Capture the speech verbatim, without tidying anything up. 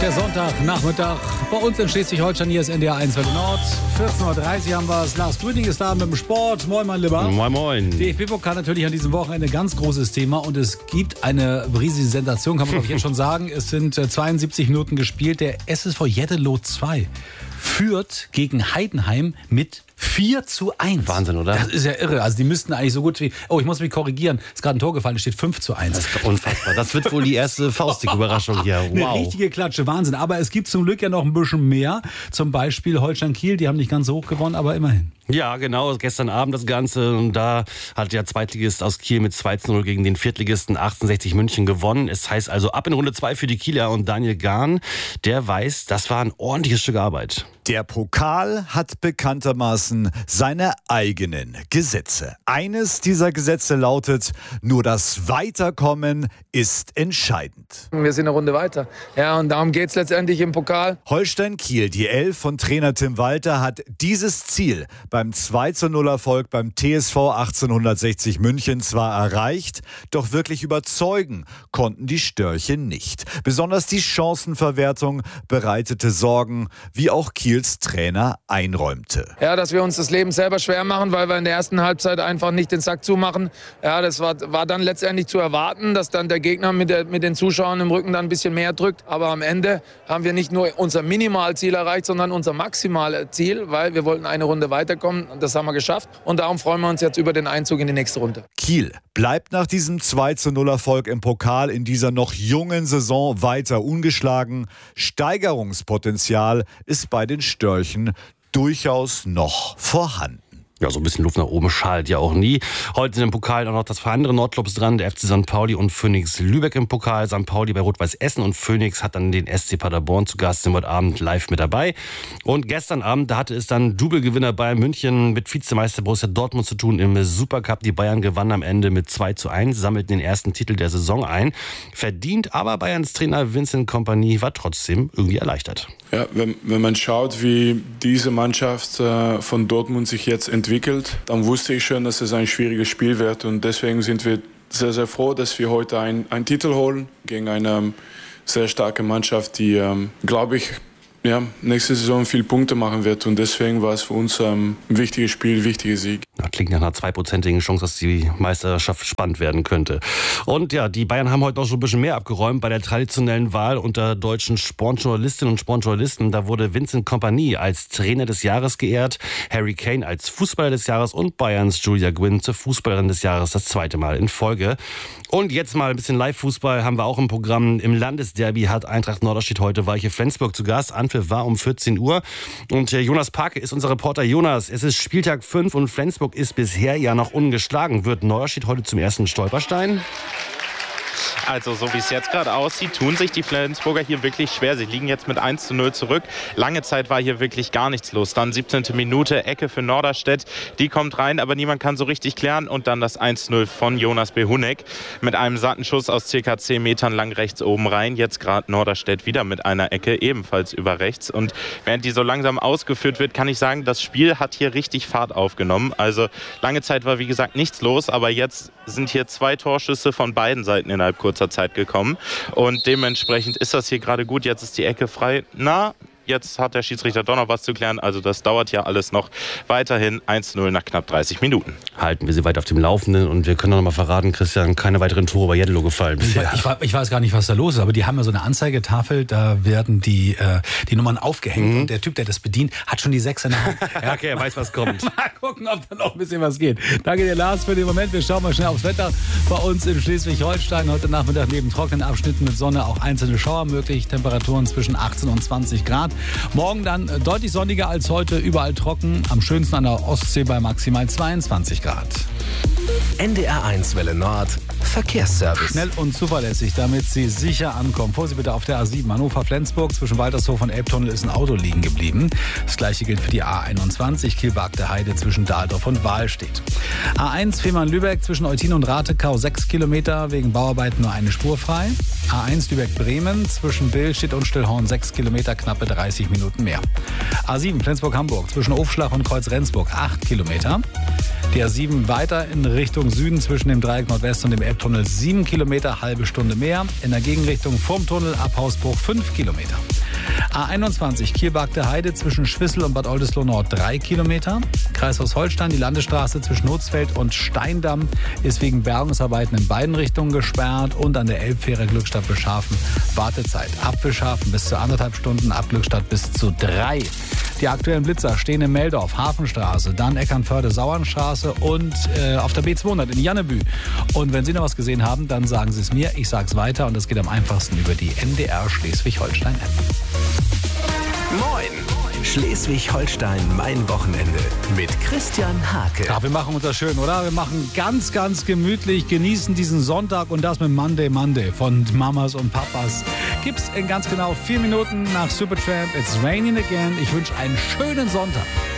der Sonntagnachmittag bei uns in Schleswig-Holstein. Hier ist N D R eins Welle Nord. vierzehn Uhr dreißig haben wir es. Lars Grüning ist da mit dem Sport. Moin, mein Lieber. Moin, moin. D F B-Pokal natürlich an diesem Wochenende ein ganz großes Thema. Und es gibt eine riesige Sensation, kann man glaube ich jetzt schon sagen. Es sind zweiundsiebzig Minuten gespielt. Der S S V Jetteloh zwei führt gegen Heidenheim mit vier zu eins. Wahnsinn, oder? Das ist ja irre. Also die müssten eigentlich so gut wie... Oh, ich muss mich korrigieren. Es ist gerade ein Tor gefallen, es steht fünf zu eins. Das ist unfassbar. Das wird wohl die erste Faustdick-Überraschung hier. Wow. Eine richtige Klatsche, Wahnsinn. Aber es gibt zum Glück ja noch ein bisschen mehr. Zum Beispiel Holstein Kiel, die haben nicht ganz so hoch gewonnen, aber immerhin. Ja, genau. Gestern Abend das Ganze. Und da hat der Zweitligist aus Kiel mit zwei zu null gegen den Viertligisten achtundsechzig München gewonnen. Es heißt also ab in Runde zwei für die Kieler. Und Daniel Gahn, der weiß, das war ein ordentliches Stück Arbeit. Der Pokal hat bekanntermaßen seine eigenen Gesetze. Eines dieser Gesetze lautet, nur das Weiterkommen ist entscheidend. Wir sind eine Runde weiter. Ja, und darum geht es letztendlich im Pokal. Holstein Kiel, die Elf von Trainer Tim Walter, hat dieses Ziel beim zwei zu null Erfolg beim T S V achtzehnhundertsechzig München zwar erreicht, doch wirklich überzeugen konnten die Störche nicht. Besonders die Chancenverwertung bereitete Sorgen, wie auch Kiels Trainer einräumte. Ja, dass wir uns das Leben selber schwer machen, weil wir in der ersten Halbzeit einfach nicht den Sack zumachen. Ja, das war, war dann letztendlich zu erwarten, dass dann der Gegner mit, der, mit den Zuschauern im Rücken dann ein bisschen mehr drückt. Aber am Ende haben wir nicht nur unser Minimalziel erreicht, sondern unser Maximalziel, weil wir wollten eine Runde weiterkommen. Das haben wir geschafft. Und darum freuen wir uns jetzt über den Einzug in die nächste Runde. Kiel bleibt nach diesem zwei zu null Erfolg im Pokal in dieser noch jungen Saison weiter ungeschlagen. Steigerungspotenzial ist bei den Störchen durchaus noch vorhanden. Ja, so ein bisschen Luft nach oben schadet ja auch nie. Heute sind im Pokal auch noch das zwei andere Nordclubs dran, der F C Sankt Pauli und Phoenix Lübeck im Pokal. Sankt Pauli bei Rot-Weiß Essen und Phoenix hat dann den S C Paderborn zu Gast, sind heute Abend live mit dabei. Und gestern Abend, da hatte es dann Double-Gewinner Bayern München mit Vizemeister Borussia Dortmund zu tun im Supercup. Die Bayern gewannen am Ende mit zwei zu eins, sammelten den ersten Titel der Saison ein. Verdient, aber Bayerns Trainer Vincent Kompany war trotzdem irgendwie erleichtert. Ja, wenn, wenn man schaut, wie diese Mannschaft äh, von Dortmund sich jetzt entwickelt, dann wusste ich schon, dass es ein schwieriges Spiel wird. Und deswegen sind wir sehr, sehr froh, dass wir heute ein, einen Titel holen gegen eine sehr starke Mannschaft, die, ähm, glaube ich, ja, nächste Saison viel Punkte machen wird. Und deswegen war es für uns ähm, ein wichtiges Spiel, ein wichtiger Sieg. Das klingt nach einer zweiprozentigen Chance, dass die Meisterschaft spannend werden könnte. Und ja, die Bayern haben heute auch schon ein bisschen mehr abgeräumt bei der traditionellen Wahl unter deutschen Sportjournalistinnen und Sportjournalisten. Da wurde Vincent Kompany als Trainer des Jahres geehrt, Harry Kane als Fußballer des Jahres und Bayerns Julia Gwynn zur Fußballerin des Jahres das zweite Mal in Folge. Und jetzt mal ein bisschen Live-Fußball haben wir auch im Programm. Im Landesderby hat Eintracht Norderstedt heute Weiche Flensburg zu Gast. Anpfiff war um vierzehn Uhr. Und Jonas Parke ist unser Reporter. Jonas, es ist Spieltag fünf und Flensburg ist bisher ja noch ungeschlagen. Wird Norderstedt heute zum ersten Stolperstein? Also so wie es jetzt gerade aussieht, tun sich die Flensburger hier wirklich schwer. Sie liegen jetzt mit eins zu null zurück. Lange Zeit war hier wirklich gar nichts los. Dann siebzehnte Minute, Ecke für Norderstedt. Die kommt rein, aber niemand kann so richtig klären. Und dann das eins zu null von Jonas Behunek mit einem satten Schuss aus circa zehn Metern lang rechts oben rein. Jetzt gerade Norderstedt wieder mit einer Ecke, ebenfalls über rechts. Und während die so langsam ausgeführt wird, kann ich sagen, das Spiel hat hier richtig Fahrt aufgenommen. Also lange Zeit war wie gesagt nichts los, aber jetzt sind hier zwei Torschüsse von beiden Seiten innerhalb kurzer Zeit gekommen und dementsprechend ist das hier gerade gut. Jetzt ist die Ecke frei. Na, jetzt hat der Schiedsrichter doch noch was zu klären. Also das dauert ja alles noch. Weiterhin eins zu null nach knapp dreißig Minuten. Halten wir Sie weiter auf dem Laufenden und wir können noch mal verraten, Christian, keine weiteren Tore bei Jetteloh gefallen bisher. Ich, ich weiß gar nicht, was da los ist, aber die haben ja so eine Anzeigetafel, da werden die, äh, die Nummern aufgehängt mhm. und der Typ, der das bedient, hat schon die sechs in der Hand. Ja, okay, er weiß, was kommt. Mal gucken, ob da noch ein bisschen was geht. Danke dir, Lars, für den Moment. Wir schauen mal schnell aufs Wetter bei uns in Schleswig-Holstein. Heute Nachmittag neben trockenen Abschnitten mit Sonne auch einzelne Schauer möglich. Temperaturen zwischen achtzehn und zwanzig Grad. Morgen dann deutlich sonniger als heute, überall trocken. Am schönsten an der Ostsee bei maximal zweiundzwanzig Grad. N D R eins Welle Nord Verkehrsservice. Schnell und zuverlässig, damit Sie sicher ankommen. Vorsicht bitte auf der A sieben Hannover-Flensburg. Zwischen Waltershof und Elbtunnel ist ein Auto liegen geblieben. Das gleiche gilt für die A einundzwanzig Kielbark-der Heide zwischen Dahldorf und Wahlstedt. A eins Fehmarn-Lübeck zwischen Eutin und Ratekau sechs Kilometer, wegen Bauarbeiten nur eine Spur frei. A eins Lübeck-Bremen zwischen Billstedt und Stillhorn sechs Kilometer, knappe dreißig Minuten mehr. A sieben Flensburg-Hamburg zwischen Ofschlach und Kreuz-Rendsburg acht Kilometer. Die A sieben weiter in Richtung Süden zwischen dem Dreieck Nordwest und dem Elbtunnel sieben Kilometer, halbe Stunde mehr. In der Gegenrichtung vorm Tunnel ab Hausbruch fünf Kilometer. A einundzwanzig Kielbagte Heide zwischen Schwissel und Bad Oldesloe Nord drei Kilometer. Kreishaus Holstein, die Landesstraße zwischen Nutzfeld und Steindamm ist wegen Bergungsarbeiten in beiden Richtungen gesperrt und an der Elbfähre Glückstadt Beschafen Wartezeit. Ab Beschafen bis zu anderthalb Stunden, ab Glückstadt bis zu drei. Die aktuellen Blitzer stehen in Meldorf, Hafenstraße, dann Eckernförde-Sauernstraße und äh, auf der B zweihundert in Janneby. Und wenn Sie noch was gesehen haben, dann sagen Sie es mir, ich sage es weiter und das geht am einfachsten über die M D R Schleswig-Holstein-App. Moin! Schleswig-Holstein, mein Wochenende mit Christian Hake. Ja, wir machen uns das schön, oder? Wir machen ganz, ganz gemütlich, genießen diesen Sonntag und das mit Monday Monday von Mamas und Papas. Gibt's in ganz genau vier Minuten nach Supertramp. It's raining again. Ich wünsche einen schönen Sonntag.